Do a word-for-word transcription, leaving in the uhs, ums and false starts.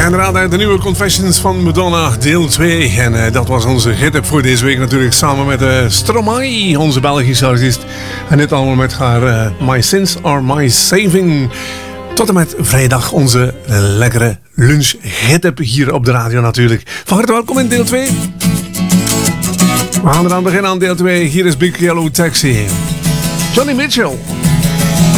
inderdaad, uit de nieuwe Confessions van Madonna, deel twee. En uh, dat was onze hit-up voor deze week natuurlijk, samen met uh, Stromae, onze Belgische artiest. En dit allemaal met haar uh, My Sins Are My Saving. Tot en met vrijdag onze uh, lekkere lunch hit-up hier op de radio natuurlijk. Van harte welkom in deel twee. We gaan eraan beginnen aan deel twee. Hier is Big Yellow Taxi. Johnny Mitchell.